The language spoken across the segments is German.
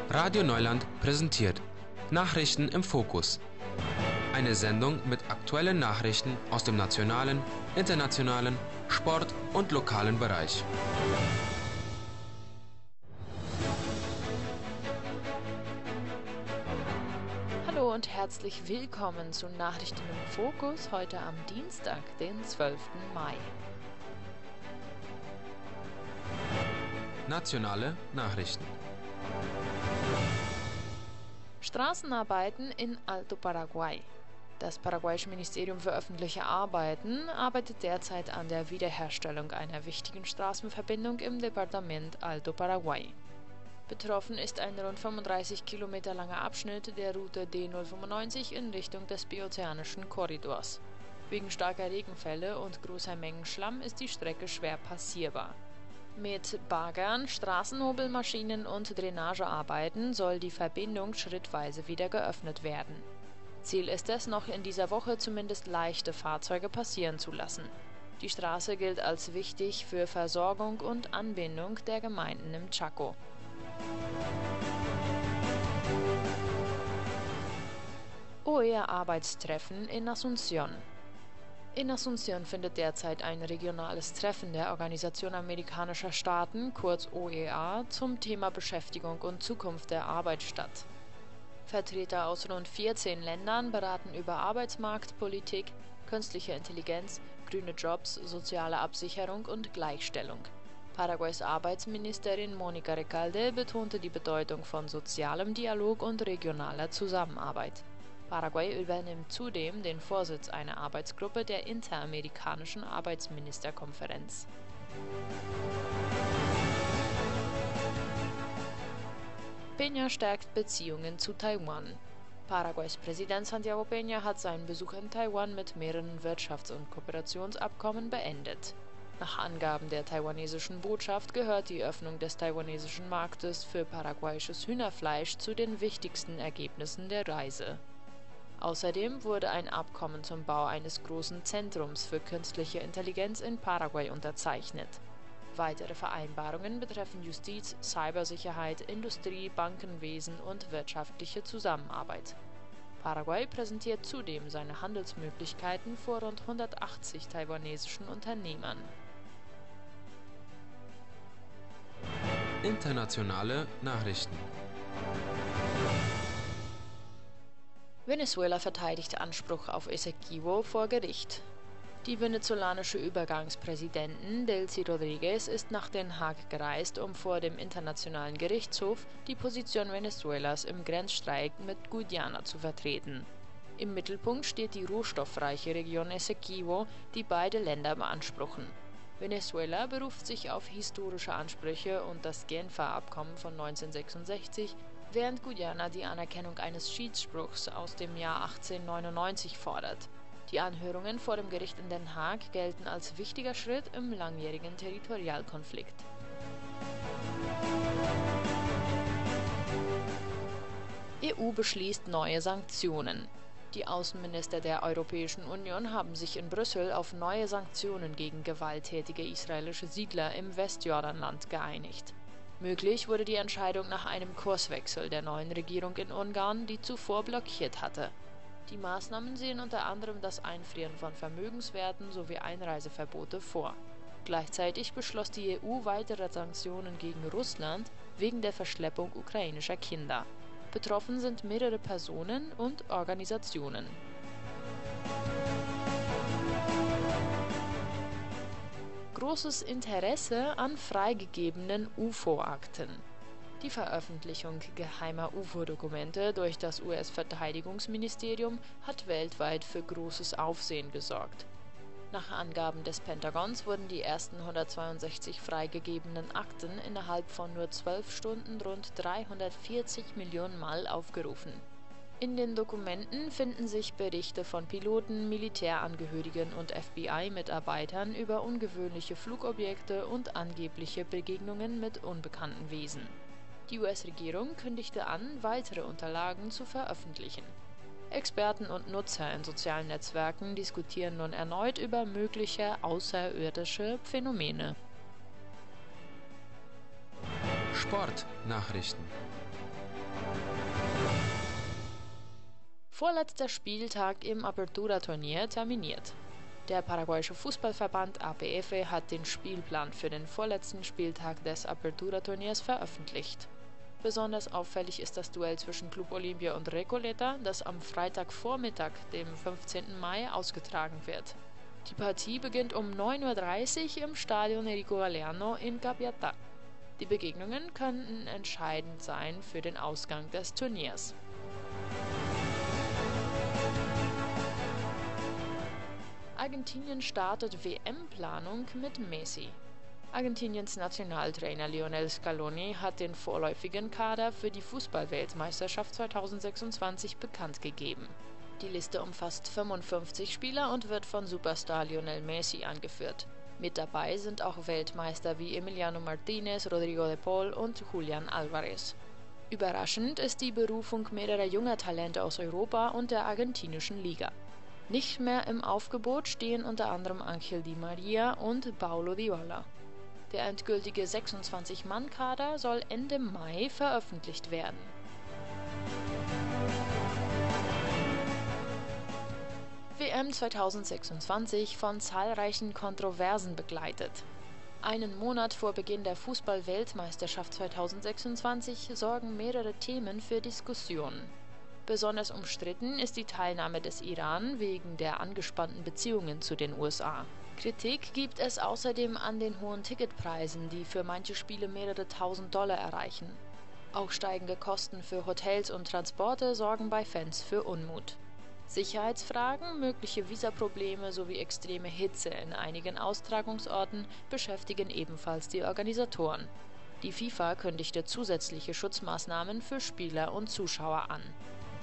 Radio Neuland präsentiert Nachrichten im Fokus. Eine Sendung mit aktuellen Nachrichten aus dem nationalen, internationalen, Sport- und lokalen Bereich. Hallo und herzlich willkommen zu Nachrichten im Fokus heute am Dienstag, den 12. Mai. Nationale Nachrichten. Straßenarbeiten in Alto Paraguay. Das paraguayische Ministerium für öffentliche Arbeiten arbeitet derzeit an der Wiederherstellung einer wichtigen Straßenverbindung im Departement Alto Paraguay. Betroffen ist ein rund 35 Kilometer langer Abschnitt der Route D095 in Richtung des Biozeanischen Korridors. Wegen starker Regenfälle und großer Mengen Schlamm ist die Strecke schwer passierbar. Mit Baggern, Straßenhobelmaschinen und Drainagearbeiten soll die Verbindung schrittweise wieder geöffnet werden. Ziel ist es, noch in dieser Woche zumindest leichte Fahrzeuge passieren zu lassen. Die Straße gilt als wichtig für Versorgung und Anbindung der Gemeinden im Chaco. OEA-Arbeitstreffen in Asunción. In Asunción findet derzeit ein regionales Treffen der Organisation Amerikanischer Staaten, kurz OEA, zum Thema Beschäftigung und Zukunft der Arbeit statt. Vertreter aus rund 14 Ländern beraten über Arbeitsmarktpolitik, künstliche Intelligenz, grüne Jobs, soziale Absicherung und Gleichstellung. Paraguays Arbeitsministerin Mónica Recalde betonte die Bedeutung von sozialem Dialog und regionaler Zusammenarbeit. Paraguay übernimmt zudem den Vorsitz einer Arbeitsgruppe der Interamerikanischen Arbeitsministerkonferenz. Peña stärkt Beziehungen zu Taiwan. Paraguays Präsident Santiago Peña hat seinen Besuch in Taiwan mit mehreren Wirtschafts- und Kooperationsabkommen beendet. Nach Angaben der taiwanesischen Botschaft gehört die Öffnung des taiwanesischen Marktes für paraguayisches Hühnerfleisch zu den wichtigsten Ergebnissen der Reise. Außerdem wurde ein Abkommen zum Bau eines großen Zentrums für künstliche Intelligenz in Paraguay unterzeichnet. Weitere Vereinbarungen betreffen Justiz, Cybersicherheit, Industrie, Bankenwesen und wirtschaftliche Zusammenarbeit. Paraguay präsentiert zudem seine Handelsmöglichkeiten vor rund 180 taiwanesischen Unternehmern. Internationale Nachrichten. Venezuela verteidigt Anspruch auf Essequibo vor Gericht. Die venezolanische Übergangspräsidentin Delcy Rodríguez ist nach Den Haag gereist, um vor dem Internationalen Gerichtshof die Position Venezuelas im Grenzstreit mit Guyana zu vertreten. Im Mittelpunkt steht die rohstoffreiche Region Essequibo, die beide Länder beanspruchen. Venezuela beruft sich auf historische Ansprüche und das Genfer Abkommen von 1966, während Guyana die Anerkennung eines Schiedsspruchs aus dem Jahr 1899 fordert. Die Anhörungen vor dem Gericht in Den Haag gelten als wichtiger Schritt im langjährigen Territorialkonflikt. EU beschließt neue Sanktionen. Die Außenminister der Europäischen Union haben sich in Brüssel auf neue Sanktionen gegen gewalttätige israelische Siedler im Westjordanland geeinigt. Möglich wurde die Entscheidung nach einem Kurswechsel der neuen Regierung in Ungarn, die zuvor blockiert hatte. Die Maßnahmen sehen unter anderem das Einfrieren von Vermögenswerten sowie Einreiseverbote vor. Gleichzeitig beschloss die EU weitere Sanktionen gegen Russland wegen der Verschleppung ukrainischer Kinder. Betroffen sind mehrere Personen und Organisationen. Großes Interesse an freigegebenen UFO-Akten. Die Veröffentlichung geheimer UFO-Dokumente durch das US-Verteidigungsministerium hat weltweit für großes Aufsehen gesorgt. Nach Angaben des Pentagons wurden die ersten 162 freigegebenen Akten innerhalb von nur 12 Stunden rund 340 Millionen Mal aufgerufen. In den Dokumenten finden sich Berichte von Piloten, Militärangehörigen und FBI-Mitarbeitern über ungewöhnliche Flugobjekte und angebliche Begegnungen mit unbekannten Wesen. Die US-Regierung kündigte an, weitere Unterlagen zu veröffentlichen. Experten und Nutzer in sozialen Netzwerken diskutieren nun erneut über mögliche außerirdische Phänomene. Sportnachrichten. Vorletzter Spieltag im Apertura-Turnier terminiert. Der paraguayische Fußballverband APF hat den Spielplan für den vorletzten Spieltag des Apertura-Turniers veröffentlicht. Besonders auffällig ist das Duell zwischen Club Olimpia und Recoleta, das am Freitagvormittag, dem 15. Mai, ausgetragen wird. Die Partie beginnt um 9:30 Uhr im Stadion Enrico Galeano in Capiatá. Die Begegnungen könnten entscheidend sein für den Ausgang des Turniers. Argentinien startet WM-Planung mit Messi. Argentiniens Nationaltrainer Lionel Scaloni hat den vorläufigen Kader für die Fußball-Weltmeisterschaft 2026 bekannt gegeben. Die Liste umfasst 55 Spieler und wird von Superstar Lionel Messi angeführt. Mit dabei sind auch Weltmeister wie Emiliano Martinez, Rodrigo de Paul und Julian Álvarez. Überraschend ist die Berufung mehrerer junger Talente aus Europa und der argentinischen Liga. Nicht mehr im Aufgebot stehen unter anderem Ángel Di María und Paulo Dybala. Der endgültige 26-Mann-Kader soll Ende Mai veröffentlicht werden. WM 2026 von zahlreichen Kontroversen begleitet. Einen Monat vor Beginn der Fußball-Weltmeisterschaft 2026 sorgen mehrere Themen für Diskussionen. Besonders umstritten ist die Teilnahme des Iran wegen der angespannten Beziehungen zu den USA. Kritik gibt es außerdem an den hohen Ticketpreisen, die für manche Spiele mehrere tausend Dollar erreichen. Auch steigende Kosten für Hotels und Transporte sorgen bei Fans für Unmut. Sicherheitsfragen, mögliche Visaprobleme sowie extreme Hitze in einigen Austragungsorten beschäftigen ebenfalls die Organisatoren. Die FIFA kündigte zusätzliche Schutzmaßnahmen für Spieler und Zuschauer an.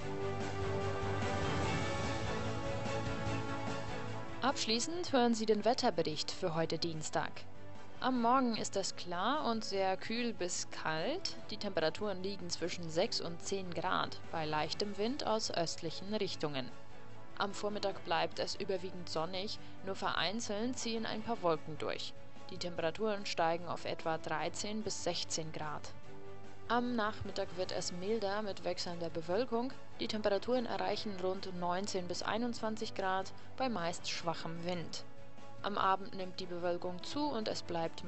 Abschließend hören Sie den Wetterbericht für heute Dienstag. Am Morgen ist es klar und sehr kühl bis kalt. Die Temperaturen liegen zwischen 6 und 10 Grad bei leichtem Wind aus östlichen Richtungen. Am Vormittag bleibt es überwiegend sonnig, nur vereinzelt ziehen ein paar Wolken durch. Die Temperaturen steigen auf etwa 13 bis 16 Grad. Am Nachmittag wird es milder mit wechselnder Bewölkung. Die Temperaturen erreichen rund 19 bis 21 Grad bei meist schwachem Wind. Am Abend nimmt die Bewölkung zu und es bleibt